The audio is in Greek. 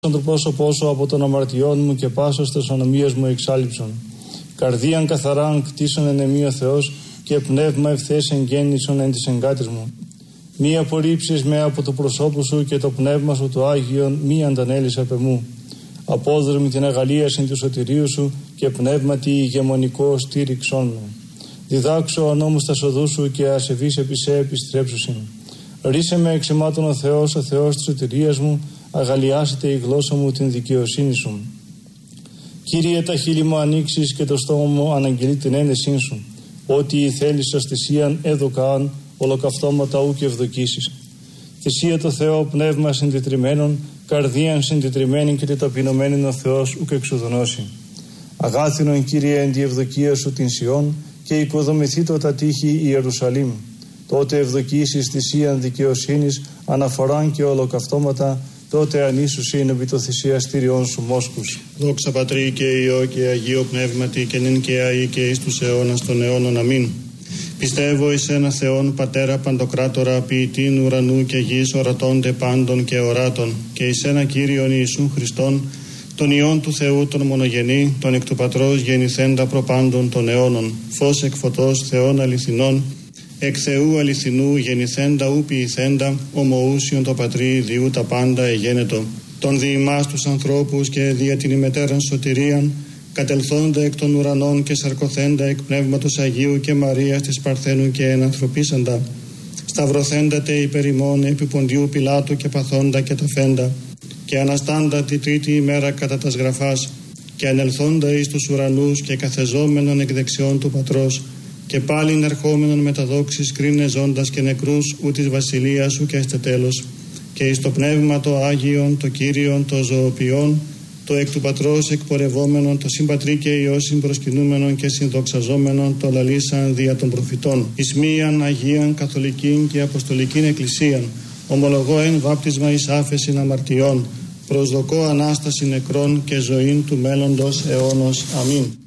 το πρόσωπό σου από των αμαρτιών μου και πάσος τες ονομίες μου εξάλειψον. Καρδίαν καθαράν κτίσον εν εμεί ο Θεός και πνεύμα ευθές εγγέννησον εν της εγκάτης μου. Μη απορρίψεις με από το προσώπου σου και το πνεύμα σου το Άγιον μη αντανέλεις απ' εμού. Απόδρομη την αγαλίαση του σωτηρίου σου και πνεύματι ηγεμονικό στήριξόν με. Διδάξω ο νόμους τα σοδού σου και ασεβείς επί σε επιστρέψουσιν. Ρίσε με εξημάτων ο Θεός της σωτηρίας μου, αγαλιάσετε η γλώσσα μου την δικαιοσύνη σου. Κύριε, τα χείλη μου ανοίξεις και το στόμα μου αναγγελεί την ένεσήν σου. Ό,τι θέλεις ως θυσίαν έδωκαν, ολοκαυτώματα ου και ευδοκίσεις. Θυσία το Θεό πνεύμα συντετριμένων, καρδίαν συντετριμένη και ταπεινωμένη ο Θεός ουκ εξουδονώσει. Αγάθινον Κύριε εν τη ευδοκία σου την Σιών και οικοδομηθήτω τα τείχη Ιερουσαλήμ. Τότε ευδοκίσεις θυσίαν δικαιοσύνης, αναφοράν και ολοκαυτώματα, τότε ανήσουσιν επί το θυσιαστήριον σου μόσκους. Δόξα Πατρί και Υιό και Αγίο Πνεύματι και νυν και αεί και εις τους αιώνας των αιώνων. Αμήν. Πιστεύω εις ένα Θεόν Πατέρα Παντοκράτορα, ποιητήν ουρανού και γης, ορατώνται πάντων και οράτων, και εις ένα Κύριον Ιησούν Χριστόν, τον Υιόν του Θεού τον μονογενή, τον εκ του Πατρός γεννηθέντα προπάντων των αιώνων, φως εκ φωτός Θεών αληθινών, εκ Θεού αληθινού γεννηθέντα ου ποιηθέντα, ομοούσιον το Πατρί διού τα πάντα εγένετο. Τον δι' ημάς τους ανθρώπους και δια την ημετέραν σωτηρίαν, κατελθόντα εκ των ουρανών και σαρκωθέντα εκ Πνεύματος Αγίου και Μαρίας της Παρθένου και ενανθρωπίσαντα, σταυρωθέντατε υπερ ημών επί Ποντιού Πιλάτου και παθόντα και ταφέντα, και αναστάντα τη τρίτη ημέρα κατά τας γραφάς, και ανελθόντα εις τους ουρανούς και καθεζόμενον εκ δεξιών του Πατρός, και πάλιν ερχόμενον με τα δόξης κρίνε ζώντας και νεκρούς ου της βασιλείας σου και έστε τέλος, και εις το Πνεύμα το Άγιον, το Κύριον, το ζωοποιόν, το εκ του Πατρός εκπορευόμενον, το συμπατρί και Υιό συμπροσκυνούμενον και συνδοξαζόμενον, το λαλήσαν δια των προφητών. Εις μίαν Αγίαν Καθολικήν και Αποστολικήν Εκκλησίαν, ομολογώ εν βάπτισμα εις άφεσιν αμαρτιών, προσδοκώ Ανάσταση νεκρών και ζωήν του μέλλοντος αιώνος. Αμήν.